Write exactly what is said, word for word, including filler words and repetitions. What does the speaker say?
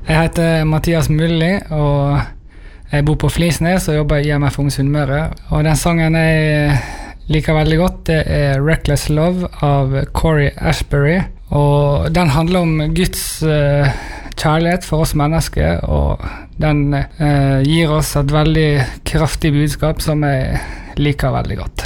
Jeg heter Mathias Mulli, og jeg bor på Flisnes og jobber i I M F Ung Sunnmøre. Og den sangen jeg liker veldig godt, det er Reckless Love av Corey Ashbury. Og den handler om Guds uh, kjærlighet for oss mennesker, og den uh, gir oss et veldig kraftig budskap som jeg liker veldig godt.